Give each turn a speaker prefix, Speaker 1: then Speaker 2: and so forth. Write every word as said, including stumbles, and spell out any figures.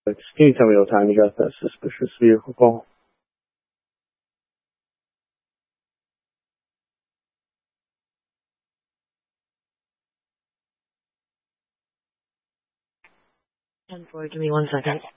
Speaker 1: Can you tell me what time you got that suspicious vehicle call?
Speaker 2: ten four, give me one second.